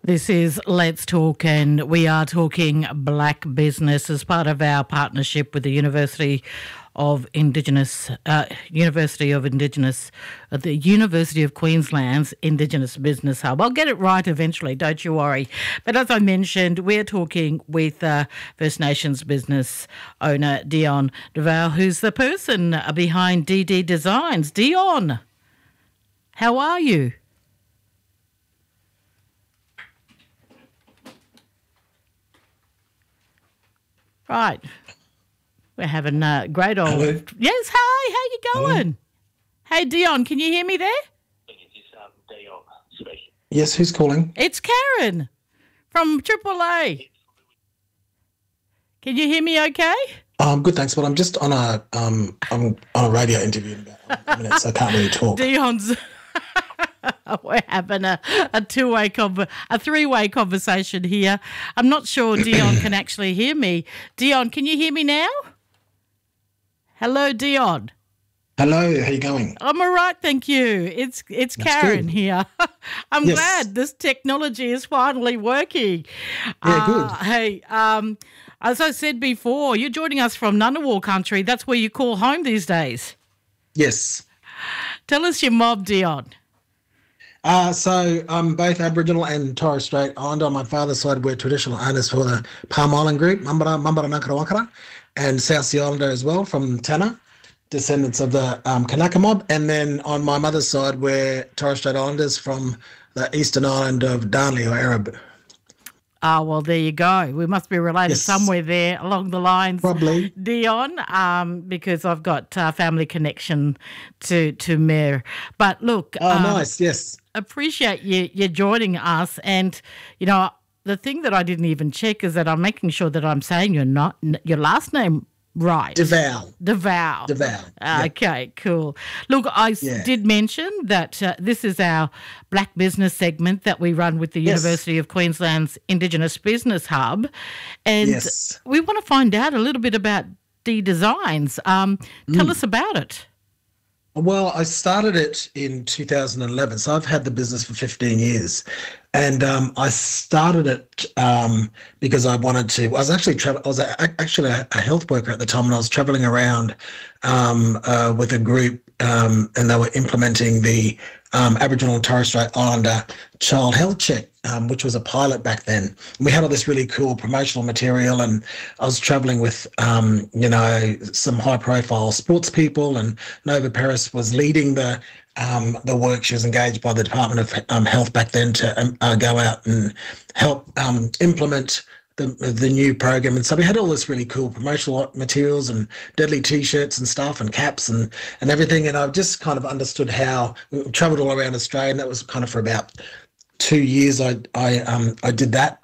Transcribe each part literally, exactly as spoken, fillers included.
This is Let's Talk, and we are talking black business as part of our partnership with the University of Indigenous, uh, University of Indigenous, uh, the University of Queensland's Indigenous Business Hub. I'll get it right eventually, don't you worry. But as I mentioned, we're talking with uh, First Nations business owner Dion Duval, who's the person behind D D Designs. Dion, how are you? Right. We're having a great old... Hello. Yes, hi, how you going? Hello. Hey, Dion, can you hear me there? Yes, who's calling? It's Karen from Triple A. Can you hear me okay? Um, good, thanks, but I'm just on a um, I'm on a radio interview in about a minute, so I can't really talk. Dion's... We're having a, a two-way, conver- a three-way conversation here. I'm not sure Dion can actually hear me. Dion, can you hear me now? Hello, Dion. Hello, how you going? I'm all right, thank you. It's it's That's Karen good. here. I'm Yes. glad this technology is finally working. Yeah, good. Uh, hey, um, as I said before, you're joining us from Ngunnawal country. That's where you call home these days. Yes. Tell us your mob, Dion. Uh, so I'm both Aboriginal and Torres Strait Islander. On my father's side, we're traditional owners for the Palm Island Group, Mambara, Mambara Nakara Wakara, and South Sea Islander as well from Tanna, descendants of the um, Kanaka mob. And then on my mother's side, we're Torres Strait Islanders from the eastern island of Darnley, or Arab. Ah, well, there you go. We must be related Yes. somewhere there along the lines, Probably. Dion, um, because I've got uh, family connection to to Mayor. But look, Oh, um, nice, yes. appreciate you you joining us. And you know, the thing that I didn't even check is that I'm making sure that I'm saying your not your last name right. Deval. Deval. Deval. Yeah. Okay, cool. Look, I s- Yeah. did mention that uh, this is our Black Business segment that we run with the Yes. University of Queensland's Indigenous Business Hub. And Yes. we want to find out a little bit about D Designs. Um, tell us about it. Well, I started it in two thousand eleven, so I've had the business for fifteen years, and um, I started it um, because I wanted to. I was actually travel. I was a, actually a, a health worker at the time, and I was traveling around um, uh, with a group, um, and they were implementing the um, Aboriginal and Torres Strait Islander child health check, um, which was a pilot back then. And we had all this really cool promotional material, and I was traveling with, um, you know, some high-profile sports people, and Nova Paris was leading the um, the work. She was engaged by the Department of um, Health back then to um, uh, go out and help um, implement the the new program. And so we had all this really cool promotional materials and deadly T-shirts and stuff and caps and and everything. And I just kind of understood how we travelled all around Australia, and that was kind of for about two years. I I um I did that,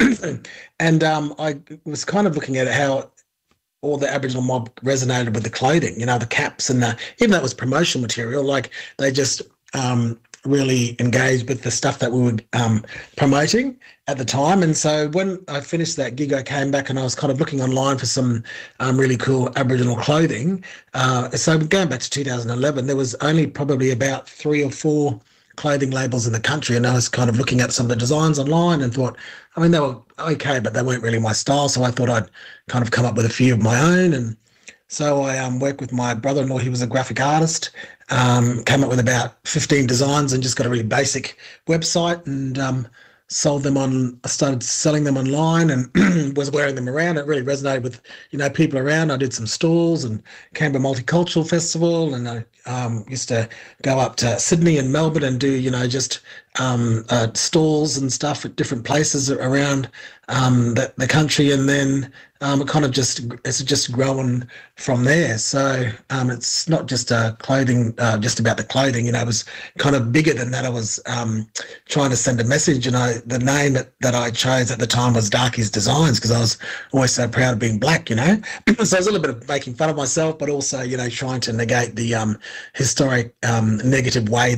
and um I was kind of looking at how all the Aboriginal mob resonated with the clothing, you know, the caps and the, even though it was promotional material, like they just um, really engaged with the stuff that we were um, promoting at the time. And so when I finished that gig, I came back and I was kind of looking online for some um, really cool Aboriginal clothing. Uh, so going back to two thousand eleven, there was only probably about three or four clothing labels in the country, and I was kind of looking at some of the designs online and thought, I mean, they were okay, but they weren't really my style. So I thought I'd kind of come up with a few of my own. And so I um, worked with my brother-in-law. He was a graphic artist, um, came up with about fifteen designs and just got a really basic website, and um, sold them on, I started selling them online and was wearing them around. It really resonated with, you know, people around. I did some stalls and Canberra Multicultural Festival, and I um, used to go up to Sydney and Melbourne and do, you know, just um, uh, stalls and stuff at different places around um, the, the country. And then um, it kind of just, it's just growing from there. So um, it's not just uh, clothing, uh, just about the clothing, you know, it was kind of bigger than that. I was um, trying to send a message, and I, the name that, that I chose at the time was Darkies Designs, because I was always so proud of being black, you know. So it was a little bit of making fun of myself, but also, you know, trying to negate the um, historic um, negative way that,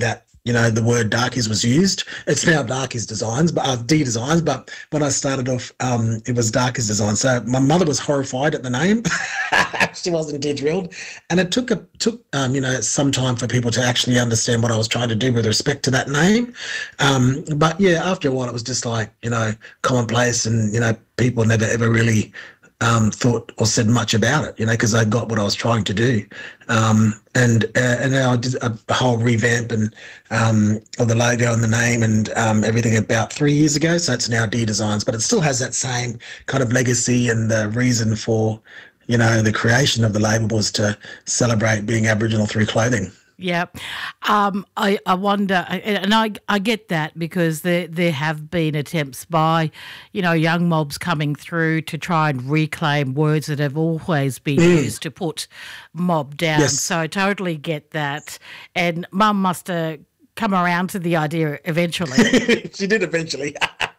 you know, the word Darkies was used. It's now Darkies Designs, but uh, D Designs. But when I started off, um, it was Darkies Designs. So my mother was horrified at the name. She wasn't dead thrilled, and it took a took um, you know, some time for people to actually understand what I was trying to do with respect to that name. Um, but yeah, after a while, it was just like, you know, commonplace, and you know, people never ever really um, thought or said much about it, you know, because I got what I was trying to do. Um, and uh, and now I did a whole revamp and um, of the logo and the name and um, everything about three years ago. So it's now D Designs, but it still has that same kind of legacy, and the reason for, you know, the creation of the label was to celebrate being Aboriginal through clothing. Yeah. Um, I, I wonder, and I, I get that, because there, there have been attempts by, you know, young mobs coming through to try and reclaim words that have always been mm. used to put mob down. Yes. So I totally get that. And Mum must have come around to the idea eventually. She did eventually.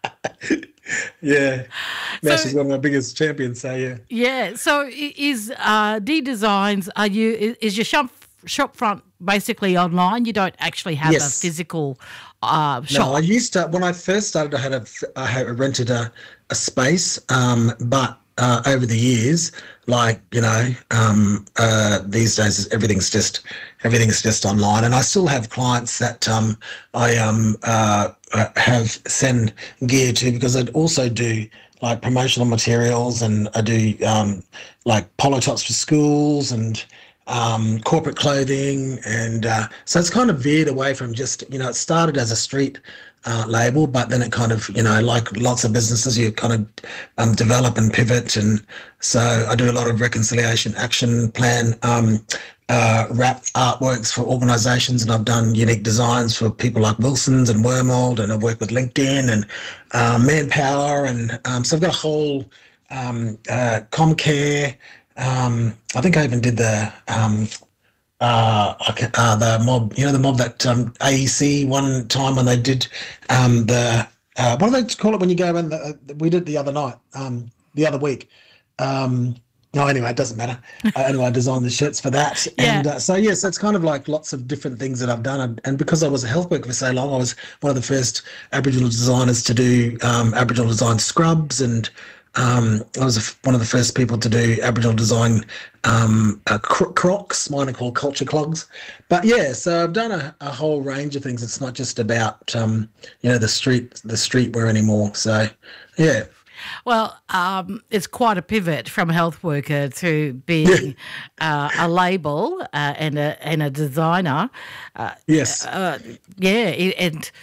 Yeah. Now So- she's one of my biggest champions, so yeah. Yeah. So i- is uh, D Designs, are you, is, is your shop, shop front basically online? You don't actually have Yes. a physical uh, shop? No, I used to, when I first started, I had a, I had rented a, a space, um, but uh, over the years, like, you know, um, uh, these days everything's just, everything's just online. And I still have clients that um, I um, uh, uh, have send gear to, because I also do like promotional materials, and I do um, like polo tops for schools and um, corporate clothing. And uh, so it's kind of veered away from just, you know, it started as a street uh, label, but then it kind of, you know, like lots of businesses, you kind of um, develop and pivot. And so I do a lot of reconciliation action plan, um, uh, wrap artworks for organisations, and I've done unique designs for people like Wilson's and Wormold, and I've worked with LinkedIn and uh, Manpower. And um, so I've got a whole um, uh, Comcare. Um, I think I even did the um, uh, okay, uh, the mob, you know, the mob that um, A E C one time when they did um, the uh, what do they call it when you go in? The, uh, we did the other night, um, the other week. Um, no, anyway, it doesn't matter. uh, anyway, I designed the shirts for that, Yeah. and uh, so yes, it's kind of like lots of different things that I've done. And, and because I was a health worker for so long, I was one of the first Aboriginal designers to do um, Aboriginal design scrubs, and Um, I was one of the first people to do Aboriginal design um, uh, cro- crocs, mine are called culture clogs. But yeah, so I've done a, a whole range of things. It's not just about um, you know, the street the streetwear anymore. So yeah. Well, um, it's quite a pivot from a health worker to being uh, a label uh, and a and a designer. Uh, Yes. uh, yeah, it- and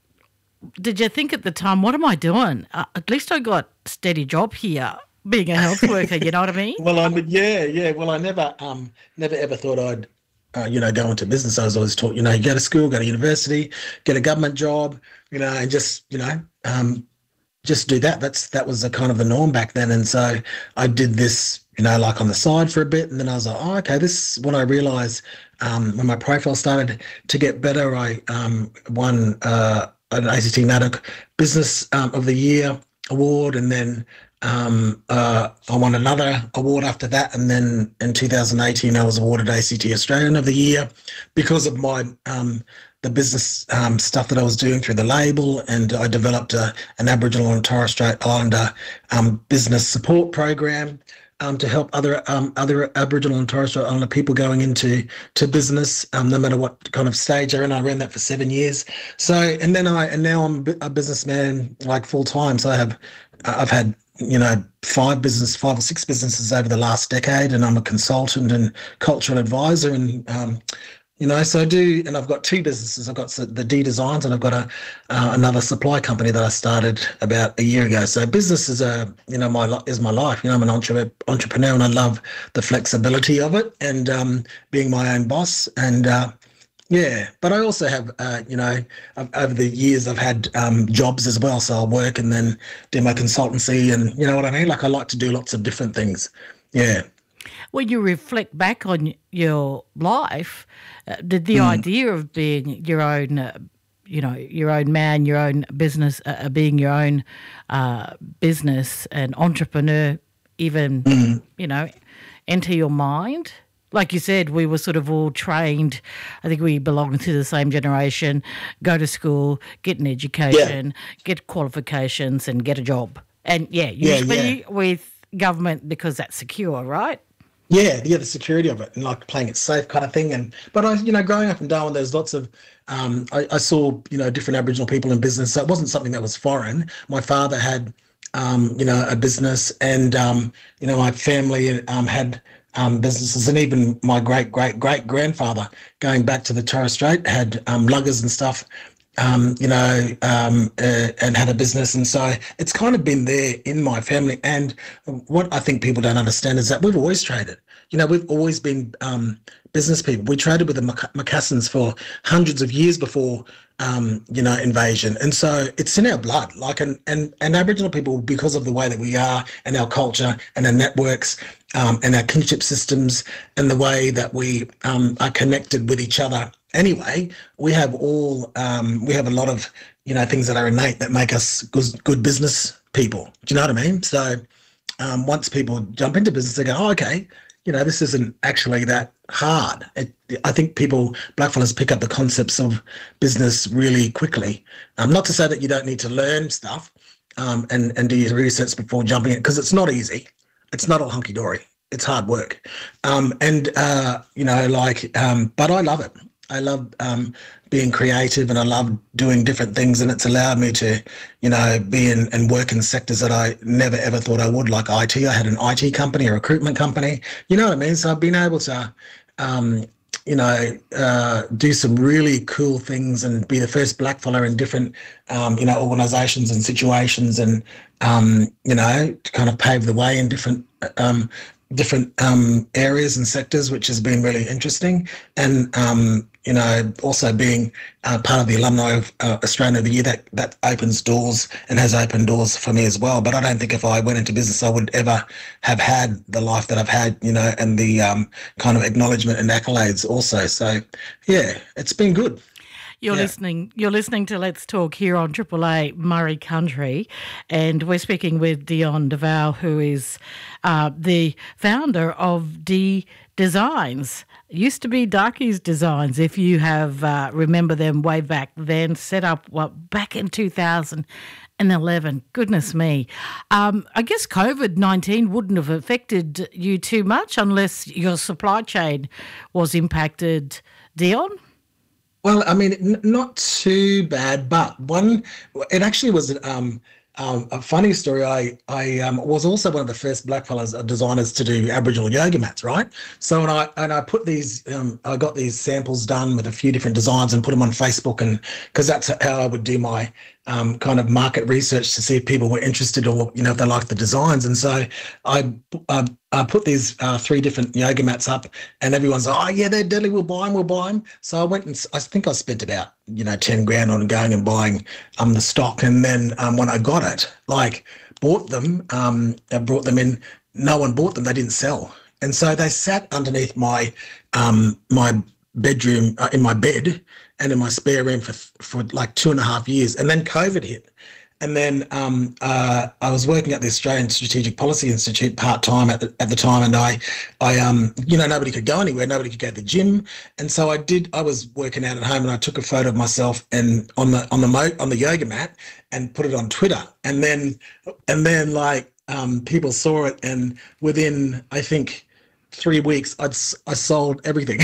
did you think at the time, what am I doing? Uh, at least I got a steady job here, being a health worker. You know what I mean? Well, I mean, yeah, yeah. Well, I never, um, never ever thought I'd, uh, you know, go into business. I was always taught, you know, you go to school, go to university, get a government job, you know, and just, you know, um, just do that. That's that was the kind of the norm back then. And so I did this, you know, like on the side for a bit, and then I was like, oh, okay. This when I realised um, when my profile started to get better, I um, won uh, an A C T NAIDOC Business um, of the Year award, and then um, uh, I won another award after that. And then in two thousand eighteen, I was awarded A C T Australian of the Year because of my um, the business um, stuff that I was doing through the label, and I developed a, an Aboriginal and Torres Strait Islander um, business support program um, to help other um, other Aboriginal and Torres Strait Islander people going into to business, um, no matter what kind of stage they're in. I ran that for seven years. So, and then I and now I'm a businessman like full time. So I have I've had you know five business, five or six businesses over the last decade, and I'm a consultant and cultural advisor, and um, you know, so I do, and I've got two businesses. I've got the D Designs, and I've got a uh, another supply company that I started about a year ago. So business is a, you know, my is my life. You know, I'm an entre- entrepreneur, and I love the flexibility of it, and um, being my own boss. And uh, yeah, but I also have, uh, you know, I've, over the years I've had um, jobs as well. So I'll work and then do my consultancy, and you know what I mean. Like I like to do lots of different things. Yeah. When you reflect back on your life, uh, did the mm. idea of being your own, uh, you know, your own man, your own business, uh, being your own uh, business and entrepreneur, even, mm. you know, enter your mind? like you said, we were sort of all trained. I think we belong to the same generation. Go to school, get an education, yeah. get qualifications, and get a job. And yeah, usually yeah, yeah. with government because that's secure, right? Yeah, yeah, the security of it and like playing it safe kind of thing. And but I, you know, growing up in Darwin, there's lots of um, I, I saw you know different Aboriginal people in business, so it wasn't something that was foreign. My father had um, you know a business, and um, you know my family um, had um, businesses, and even my great great great grandfather, going back to the Torres Strait, had um, luggers and stuff. Um, you know, um, uh, and had a business. And so it's kind of been there in my family. And what I think people don't understand is that we've always traded. You know, we've always been um, business people. We traded with the Mac- Macassans for hundreds of years before, um, you know, invasion. And so it's in our blood, like, and, and, and Aboriginal people, because of the way that we are and our culture and our networks um, and our kinship systems and the way that we um, are connected with each other. Anyway, we have all um, we have a lot of you know things that are innate that make us good, good business people. Do you know what I mean? So um, once people jump into business, they go, "Oh, okay, you know, this isn't actually that hard." It, I think people, blackfellas, pick up the concepts of business really quickly. Um, not to say that you don't need to learn stuff um, and and do your research before jumping in, because it's not easy. It's not all hunky dory. It's hard work, um, and uh, you know, like, um, but I love it. I love um, being creative, and I love doing different things, and it's allowed me to, you know, be in and work in sectors that I never ever thought I would, like I T. I had an I T company, a recruitment company, you know what I mean? So I've been able to, um, you know, uh, do some really cool things and be the first blackfella in different, um, you know, organisations and situations, and, um, you know, to kind of pave the way in different um different um, areas and sectors, which has been really interesting. And, um, you know, also being uh, part of the alumni of uh, Australian of the Year, that, that opens doors and has opened doors for me as well. But I don't think if I went into business, I would ever have had the life that I've had, you know, and the um, kind of acknowledgement and accolades also. So, yeah, it's been good. You're Yeah. listening. You're listening to Let's Talk here on Triple A Murray Country, and we're speaking with Dion DeVal, who is uh, the founder of D Designs. Used to be Darky's Designs, if you have uh, remember them way back then. Set up well, back in two thousand eleven. Goodness me. Um, I guess COVID nineteen wouldn't have affected you too much unless your supply chain was impacted, Dion. Well, I mean, n- not too bad, but one, it actually was um, um, a funny story. I I um, was also one of the first blackfellas uh, designers to do Aboriginal yoga mats, right? So, and I and I put these, um, I got these samples done with a few different designs and put them on Facebook, and because that's how I would do my um, kind of market research to see if people were interested, or, you know, if they liked the designs. And so I, I, I put these uh, three different yoga mats up, and everyone's like, "Oh yeah, they're deadly. We'll buy them. We'll buy them." So I went and s- I think I spent about, you know, ten grand on going and buying um the stock. And then um, when I got it, like bought them, um, I brought them in. No one bought them. They didn't sell. And so they sat underneath my um my bedroom, uh, in my bed and in my spare room for for like two and a half years. And then COVID hit. And then um, uh, I was working at the Australian Strategic Policy Institute part-time at the, at the time, and I, I, um, you know, nobody could go anywhere, nobody could go to the gym, and so I did. I was working out at home, and I took a photo of myself and on the on the mo- on the yoga mat and put it on Twitter, and then and then like um, people saw it, and within I think three weeks, I'd s- I sold everything.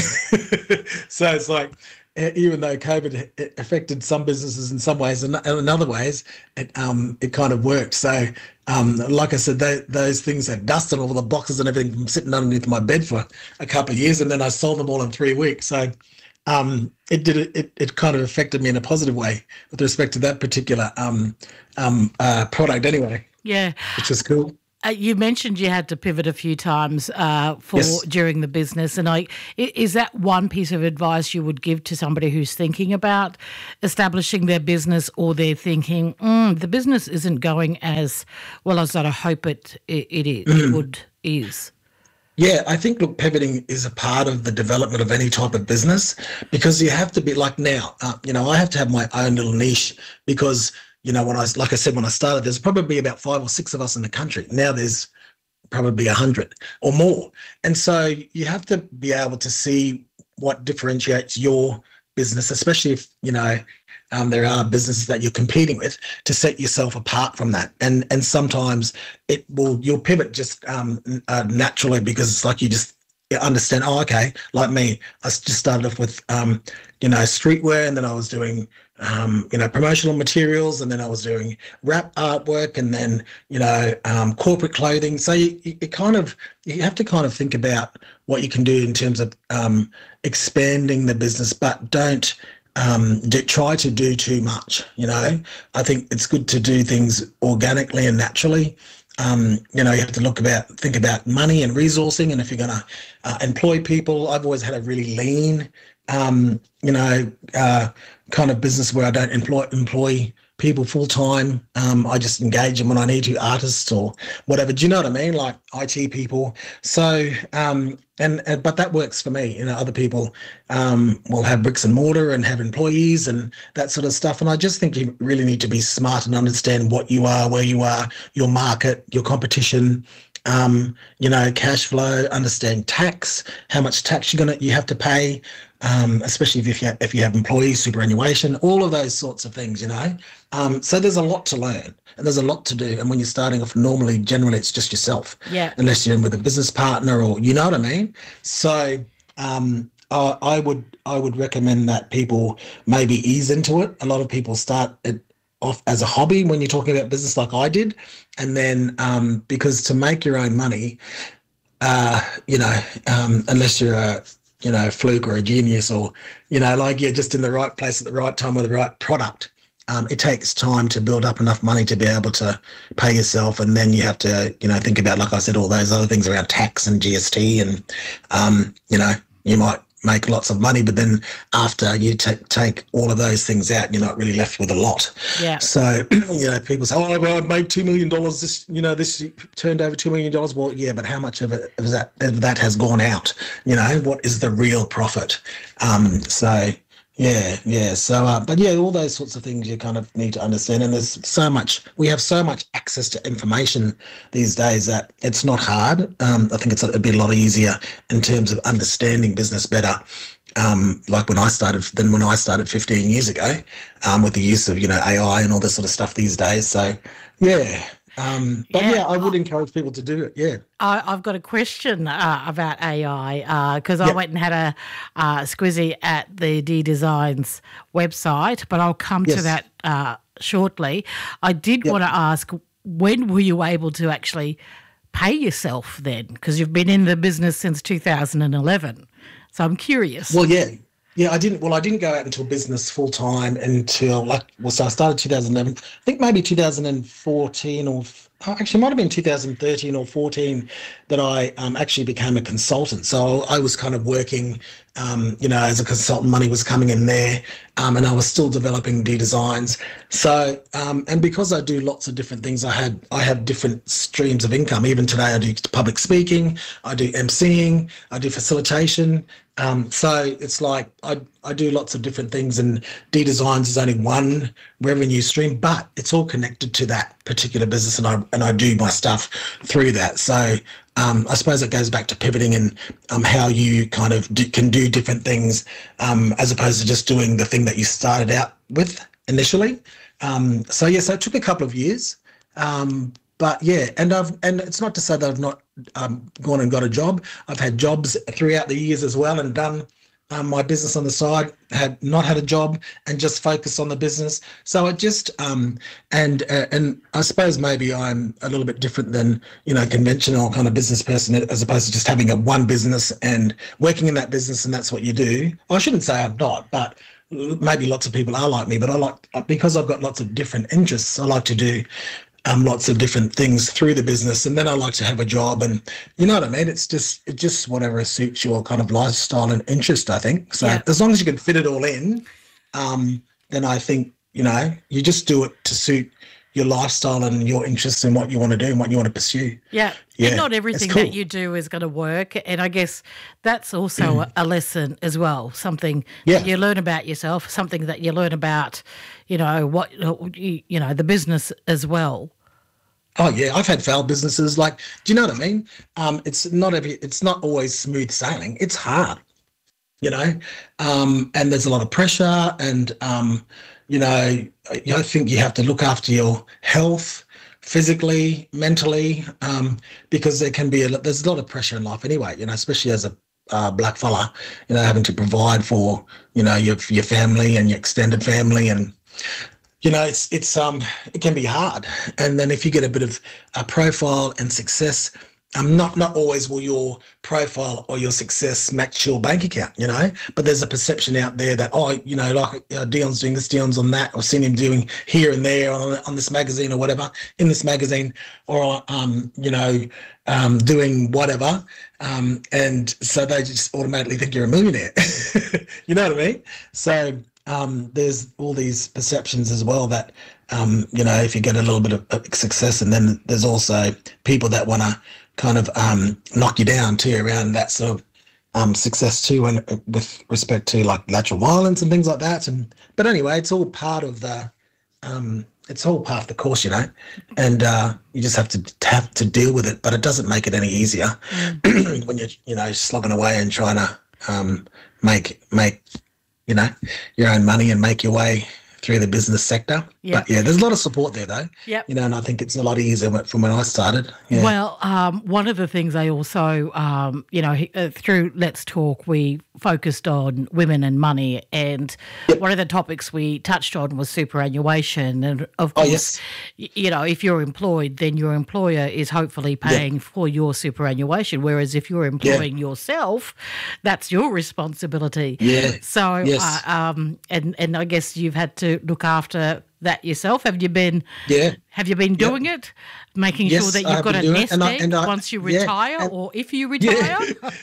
So it's like, e- even though COVID it affected some businesses in some ways, and in other ways, it um it kind of worked. So um like I said, tho- those things had dust and all the boxes and everything from sitting underneath my bed for a couple of years, and then I sold them all in three weeks. So um it did it it kind of affected me in a positive way with respect to that particular um um uh product anyway, Yeah. which is cool. Uh, you mentioned you had to pivot a few times uh, for Yes. during the business, and I i- is that one piece of advice you would give to somebody who's thinking about establishing their business, or they're thinking mm, the business isn't going as well as I hope it it, it, is, it would is. Yeah, I think, look, pivoting is a part of the development of any type of business, because you have to be like now, uh, you know, I have to have my own little niche, because, you know, when I, like I said, when I started, there's probably about five or six of us in the country. Now there's probably a hundred or more. And so you have to be able to see what differentiates your business, especially if, you know, um, there are businesses that you're competing with, to set yourself apart from that. And and sometimes it will, you'll pivot just um, uh, naturally, because it's like you just understand, oh, okay, like me, I just started off with, um, you know, streetwear, and then I was doing, um, you know, promotional materials, and then I was doing wrap artwork, and then, you know, um, corporate clothing. So you, you kind of, you have to kind of think about what you can do in terms of um, expanding the business, but don't um, do, try to do too much, you know. I think it's good to do things organically and naturally. Um, you know, you have to look about, think about money and resourcing, and if you're going to uh, employ people. I've always had a really lean, um, you know, uh, kind of business where I don't employ employ people full time. Um, I just engage them when I need to, artists or whatever. Do you know what I mean? Like I T people. So, um, and, and but that works for me. You know, other people um, will have bricks and mortar and have employees and that sort of stuff. And I just think you really need to be smart and understand what you are, where you are, your market, your competition. Um, you know, cash flow, understand tax, how much tax you're gonna you have to pay, um, especially if you have, if you have employees, superannuation, all of those sorts of things. You know, um, so there's a lot to learn and there's a lot to do. And when you're starting off, normally, generally, it's just yourself. Yeah. Unless you're in with a business partner, or you know what I mean. So um, I, I would I would recommend that people maybe ease into it. A lot of people start it off as a hobby when you're talking about business, like I did, and then um, because to make your own money, uh, you know, um, unless you're a you know fluke or a genius, or you know, like you're just in the right place at the right time with the right product, um, it takes time to build up enough money to be able to pay yourself, and then you have to you know think about, like I said, all those other things around tax and G S T, and um, you know, you might make lots of money, but then after you take take all of those things out, you're not really left with a lot. Yeah. So you know, people say, "Oh, well, I made two million dollars. This, you know, this turned over two million dollars." Well, yeah, but how much of it of that of that has gone out? You know, what is the real profit? Um, so. Yeah, yeah. So, uh, but yeah, all those sorts of things you kind of need to understand. And there's so much, we have so much access to information these days that it's not hard. Um, I think it's a, a bit a lot easier in terms of understanding business better. Um, like when I started, than when I started fifteen years ago, um, with the use of, you know, A I and all this sort of stuff these days. So, yeah. Um, but yeah, yeah I would encourage people to do it. Yeah. I, I've got a question uh, about A I because uh, yep. I went and had a uh, squizzy at the D Designs website, but I'll come yes. to that uh, shortly. I did yep. want to ask, when were you able to actually pay yourself then? Because you've been in the business since two thousand eleven. So I'm curious. Well, yeah. Yeah, I didn't. Well, I didn't go out into business full time until like. Well, so I started two thousand eleven. I think maybe two thousand fourteen, or oh, actually, it might have been two thousand thirteen or fourteen that I um, actually became a consultant. So I was kind of working, um, you know, as a consultant. Money was coming in there, um, and I was still developing D Designs. So, um, and because I do lots of different things, I had I have different streams of income. Even today, I do public speaking, I do emceeing, I do facilitation. Um, so it's like I, I do lots of different things, and D Designs is only one revenue stream, but it's all connected to that particular business, and I and I do my stuff through that. So um, I suppose it goes back to pivoting and um, how you kind of do, can do different things um, as opposed to just doing the thing that you started out with initially. Um, so yes, yeah, so it took a couple of years. Um, But yeah, and I've and it's not to say that I've not um, gone and got a job. I've had jobs throughout the years as well, and done um, my business on the side. Had not had a job and just focused on the business. So it just um, and uh, and I suppose maybe I'm a little bit different than you know conventional kind of business person, as opposed to just having a one business and working in that business, and that's what you do. I shouldn't say I'm not, but maybe lots of people are like me. But I like, because I've got lots of different interests, I like to do Um, lots of different things through the business, and then I like to have a job, and you know what I mean. It's just it's just whatever suits your kind of lifestyle and interest, I think. So yeah. As long as you can fit it all in, um, then I think you know you just do it to suit your lifestyle and your interests and what you want to do and what you want to pursue. Yeah, yeah. And not everything cool. that you do is going to work, and I guess that's also mm. a lesson as well. Something yeah. that you learn about yourself, something that you learn about, you know, what you know, the business as well. Oh yeah, I've had failed businesses. Like, do you know what I mean? Um, it's not every, it's not always smooth sailing. It's hard, you know, um, and there's a lot of pressure, and um, you know, I I think you have to look after your health, physically, mentally, um, because there can be a, lo- there's a lot of pressure in life anyway. You know, especially as a uh, black fella, you know, having to provide for you know your your family and your extended family, and you know, it's it's um it can be hard. And then if you get a bit of a profile and success, um, not not always will your profile or your success match your bank account, you know. But there's a perception out there that oh, you know, like uh, Dion's doing this, Dion's on that, or seen him doing here and there on on this magazine or whatever in this magazine, or um, you know, um, doing whatever, um, and so they just automatically think you're a millionaire. You know what I mean? So um, there's all these perceptions as well that um, you know if you get a little bit of, of success, and then there's also people that want to kind of um, knock you down too around that sort of um, success too, and uh, with respect to like natural violence and things like that. And but anyway, it's all part of the um, it's all part of the course, you know, and uh, you just have to have to deal with it. But it doesn't make it any easier when you're you know slogging away and trying to um, make make you know, your own money and make your way through the business sector. Yep. But yeah, there's a lot of support there though. Yep. You know, and I think it's a lot easier from when I started. Yeah. Well, um, one of the things I also, um, you know, uh, through Let's Talk, we focused on women and money, and Yep. one of the topics we touched on was superannuation. And of Oh, course, yes. y- you know, if you're employed, then your employer is hopefully paying for your superannuation. Whereas if you're employing yourself, that's your responsibility. Yeah. So, Yes. uh, um, and and I guess you've had to look after that yourself. Have you been? Yeah. Have you been doing it? Making Yes, sure that I you've have got been a doing it, nest and I- egg and I- once you yeah, retire, and- or if you retire.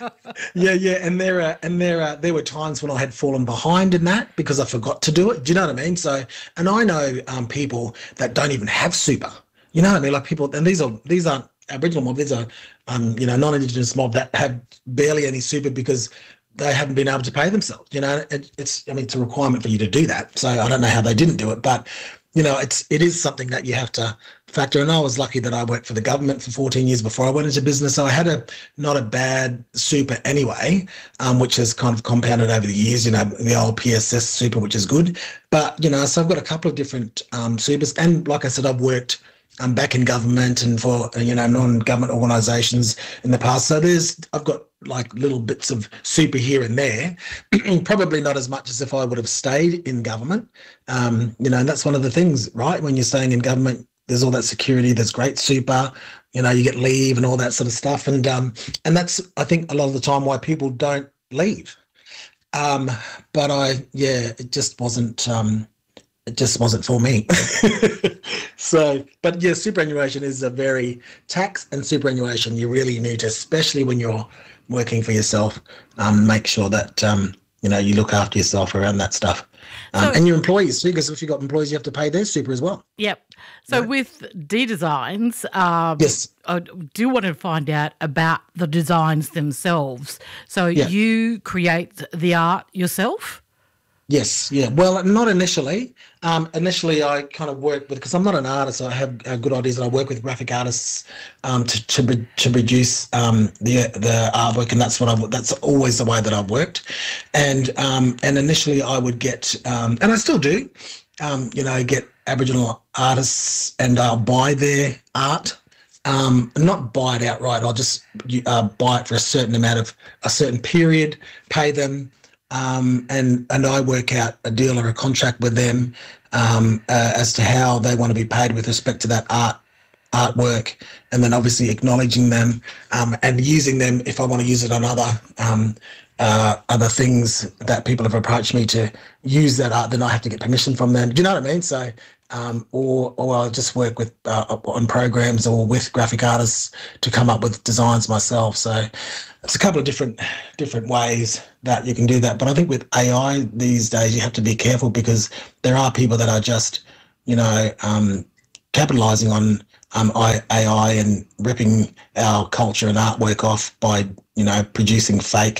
Yeah, yeah, and there are and there are there were times when I had fallen behind in that because I forgot to do it. Do you know what I mean? So, and I know um, people that don't even have super. You know what I mean? Like people, and these are these aren't Aboriginal mob. These are um, you know non-Indigenous mob that have barely any super because they haven't been able to pay themselves. You know, it, it's I mean it's a requirement for you to do that. So I don't know how they didn't do it, but you know, it's it is something that you have to factor. And I was lucky that I worked for the government for fourteen years before I went into business, so I had a not a bad super anyway, um, which has kind of compounded over the years. You know, the old P S S super, which is good. But you know, so I've got a couple of different um, supers, and like I said, I've worked um, back in government and for you know non-government organisations in the past. So there's I've got like little bits of super here and there, probably not as much as if I would have stayed in government. Um, you know, and that's one of the things, right? When you're staying in government, there's all that security, there's great super, you know, you get leave and all that sort of stuff. And um, and that's I think a lot of the time why people don't leave. Um, but I yeah, it just wasn't um it just wasn't for me. So, but yeah, superannuation is a very tax and superannuation. You really need to, especially when you're working for yourself, um, make sure that um, you know you look after yourself around that stuff, um, So- and your employees too. Because if you've got employees, you have to pay their super as well. Yep. So with D Designs, um, Yes. I do want to find out about the designs themselves. So Yeah. you create the art yourself? Yes, yeah. Well, not initially. Um, initially, I kind of work with because I'm not an artist. I have uh, good ideas, and I work with graphic artists um, to to, pro- to produce um, the the artwork, and that's what I that's always the way that I've worked. And um, and initially, I would get um, and I still do, um, you know, get Aboriginal artists, and I'll buy their art. Um, not buy it outright. I'll just uh, buy it for a certain amount of a certain period, pay them. Um, and and I work out a deal or a contract with them um, uh, as to how they want to be paid with respect to that art artwork, and then obviously acknowledging them um, and using them if I want to use it on other um, uh, other things that people have approached me to use that art. Then I have to get permission from them. Do you know what I mean? So. Um, or or I'll just work with uh, on programs or with graphic artists to come up with designs myself. So it's a couple of different different ways that you can do that. But I think with A I these days you have to be careful because there are people that are just you know um, capitalising on um, A I and ripping our culture and artwork off by you know producing fake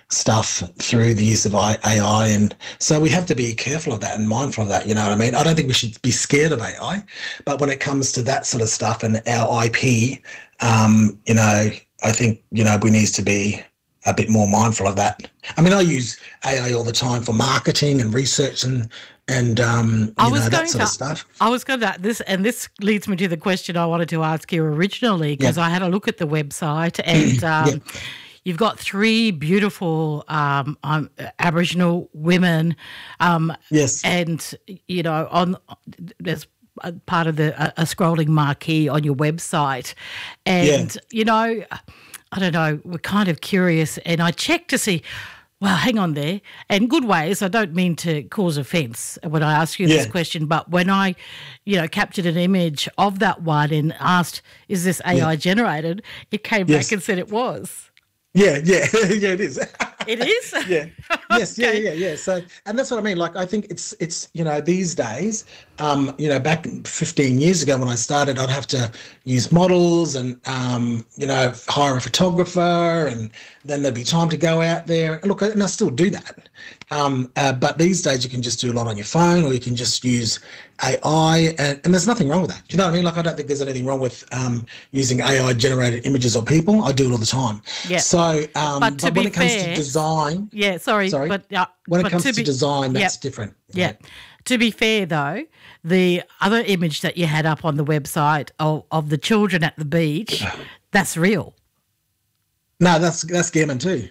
stuff through the use of A I. And so we have to be careful of that and mindful of that. You know what I mean? I don't think we should be scared of A I, but when it comes to that sort of stuff and our I P, um, you know, I think, you know, we need to be a bit more mindful of that. I mean, I use A I all the time for marketing and research and, and um, you know, that sort to, of stuff. I was going to, this, and this leads me to the question I wanted to ask you originally, because yeah. I had a look at the website and um, yeah. you've got three beautiful um, um, Aboriginal women. Um, yes. And, you know, on there's part of the a, a scrolling marquee on your website. And, yeah. you know, I don't know, we're kind of curious, and I checked to see, well, hang on there, and good ways. I don't mean to cause offence when I ask you yeah. this question, but when I, you know, captured an image of that one and asked, is this A I yeah. generated, it came yes. back and said it was. Yeah, yeah, yeah, it is. It is? Yeah. Yes, okay. yeah, yeah, yeah. So, and that's what I mean. Like, I think it's, it's you know, these days, um, you know, back fifteen years ago when I started, I'd have to use models and, um, you know, hire a photographer, and then there'd be time to go out there. Look, and I still do that. Um, uh, but these days you can just do a lot on your phone, or you can just use A I, and, and there's nothing wrong with that. Do you know what I mean? Like, I don't think there's anything wrong with um, using A I generated images of people. I do it all the time. Yeah. So, um, but, but when it comes fair, to design, yeah, sorry, sorry, but uh, when it but comes to, be, design, that's yep, different. Yeah. To be fair, though, the other image that you had up on the website of, of the children at the beach, that's real. No, that's that's Gammon too.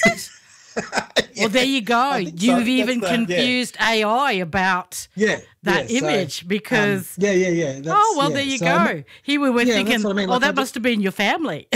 Yeah. Well, there you go. You've so. even the, confused yeah. A I about yeah, that yeah, image so, because... Um, yeah, yeah, yeah. That's, oh, well, yeah. there you so go. I'm, Here we were yeah, thinking, I mean. oh, like, that I must just, have been your family.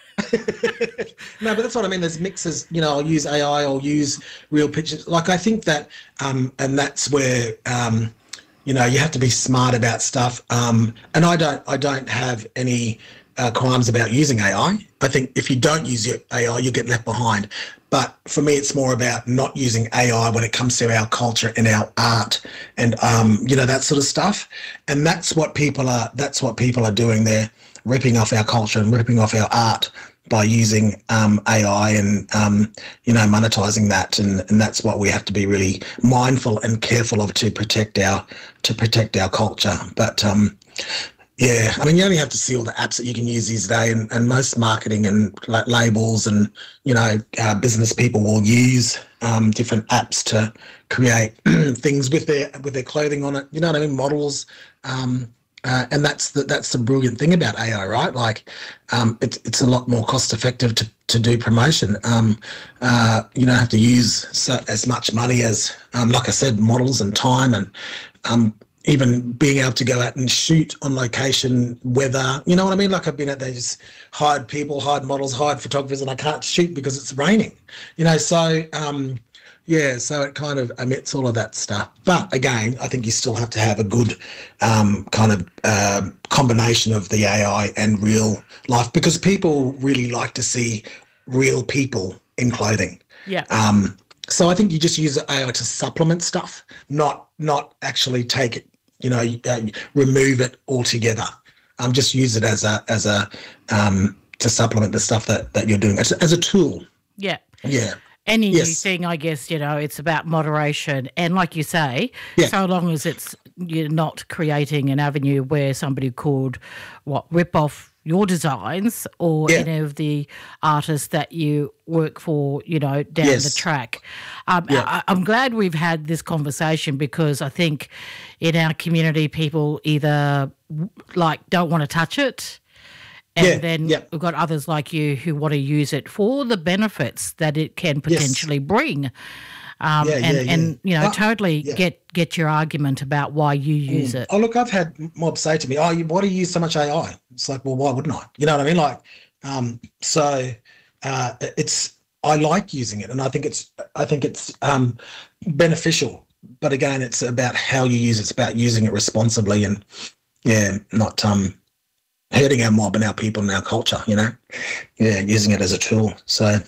No, but that's what I mean. There's mixes, you know, I'll use A I, I'll use real pictures. Like, I think that, um, and that's where, um, you know, you have to be smart about stuff. Um, and I don't, I don't have any uh, crimes about using A I. I think if you don't use your A I, you get left behind. But for me, it's more about not using A I when it comes to our culture and our art and, um, you know, that sort of stuff. And that's what people are, that's what people are doing there, ripping off our culture and ripping off our art by using um, A I and, um, you know, monetizing that. And, and that's what we have to be really mindful and careful of to protect our, to protect our culture. But, um, yeah, I mean, you only have to see all the apps that you can use these days, and, and most marketing and like labels and, you know, uh, business people will use um, different apps to create things with their with their clothing on it. You know what I mean? Models, um, uh, and that's the that's the brilliant thing about A I, right? Like, um, it's it's a lot more cost effective to to do promotion. Um, uh, you don't have to use so, as much money as, um, like I said, models and time and. Um, even being able to go out and shoot on location, weather, you know what I mean? Like, I've been out there, just hired people, hired models, hired photographers, and I can't shoot because it's raining, you know? So, um, yeah, so it kind of omits all of that stuff. But again, I think you still have to have a good um, kind of uh, combination of the A I and real life, because people really like to see real people in clothing. Yeah. Um, so I think you just use A I to supplement stuff, not not actually take it, you know, uh, remove it altogether. Um, just use it as a as a um, to supplement the stuff that, that you're doing as, as a tool. Yeah. Yeah. Any yes. new thing, I guess, you know, it's about moderation. And like you say, yeah. so long as it's you're not creating an avenue where somebody could, what, rip off your designs or yeah. any of the artists that you work for, you know, down yes. the track. Um, yeah. I, I'm glad we've had this conversation, because I think in our community people either, like, don't want to touch it, and yeah, then yeah. we've got others like you who want to use it for the benefits that it can potentially yes. bring. Um, yeah, and, yeah, yeah. and, you know, oh, totally yeah. get, get your argument about why you use mm. it. Oh, look, I've had mobs say to me, oh, you, why do you use so much A I? It's like, well, why wouldn't I? You know what I mean? Like, um, so uh, it's, I like using it, and I think it's, I think it's um, beneficial. But again, it's about how you use it. It's about using it responsibly and, yeah, not um, hurting our mob and our people and our culture, you know? Yeah, using it as a tool. So...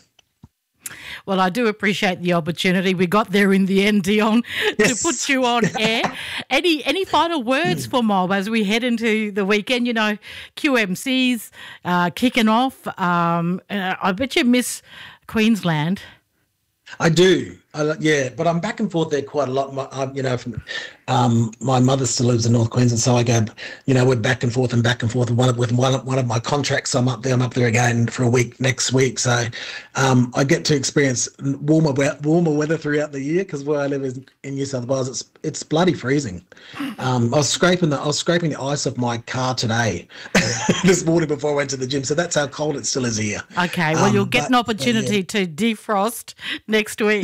Well, I do appreciate the opportunity. We got there in the end, Dion, yes. to put you on air. Any any final words for Mob as we head into the weekend? You know, Q M C's uh, kicking off. Um, uh, I bet you miss Queensland. I do. I, yeah, but I'm back and forth there quite a lot. My, um, you know, from, um, my mother still lives in North Queensland, so I go, you know, we're back and forth and back and forth. One of, with one of, one of my contracts, I'm up there. I'm up there again for a week next week. So um, I get to experience warmer warmer weather throughout the year because where I live is in New South Wales. It's it's bloody freezing. Um, I was scraping the I was scraping the ice off my car today, this morning before I went to the gym. So that's how cold it still is here. Okay, well, um, you'll get but, an opportunity yeah. to defrost next week.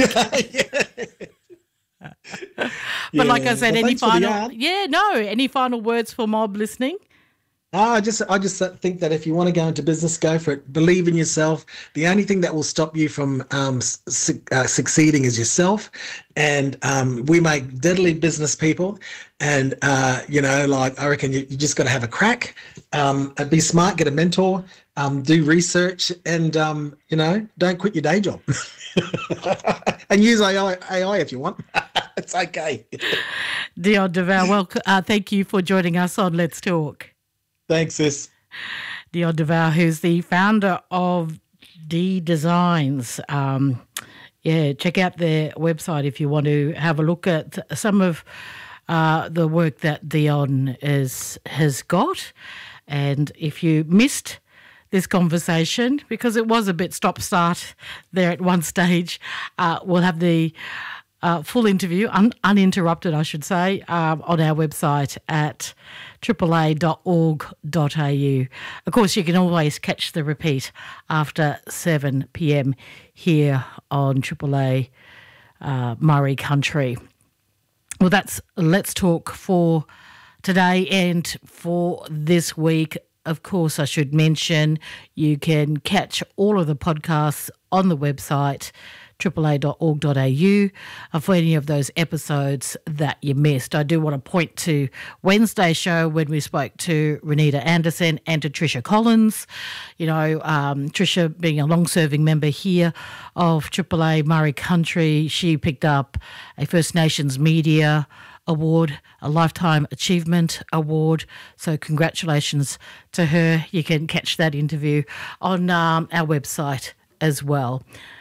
But yeah. like I said, well, any final yeah, no, any final words for mob listening? No, I just I just think that if you want to go into business, go for it. Believe in yourself. The only thing that will stop you from um, su- uh, succeeding is yourself. And um, we make deadly business people. And, uh, you know, like I reckon you, you just got to have a crack, um, and be smart, get a mentor, um, do research, and, um, you know, don't quit your day job. And use A I, A I if you want. It's okay. Dion Duval, well, uh, thank you for joining us on Let's Talk. Thanks, sis. Dion Duval, who's the founder of D Designs. Um, yeah, check out their website if you want to have a look at some of uh, the work that Dion is, has got. And if you missed this conversation, because it was a bit stop-start there at one stage, uh, we'll have the uh, full interview, un- uninterrupted, I should say, uh, on our website at triple a dot org dot a u. Of course, you can always catch the repeat after seven p.m. here on Triple A uh, Murray Country. Well, that's Let's Talk for today and for this week. Of course, I should mention you can catch all of the podcasts on the website, triple a dot org dot a u, for any of those episodes that you missed. I do want to point to Wednesday's show when we spoke to Renita Anderson and to Tricia Collins. You know, um, Tricia being a long-serving member here of Triple A Murray Country, she picked up a First Nations Media Award, a Lifetime Achievement Award. So congratulations to her. You can catch that interview on um, our website as well.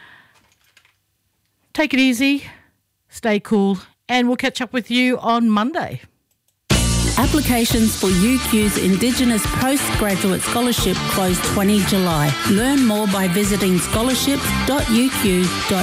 Take it easy, stay cool, and we'll catch up with you on Monday. Applications for U Q's Indigenous Postgraduate Scholarship close the twentieth of July. Learn more by visiting scholarships dot u q dot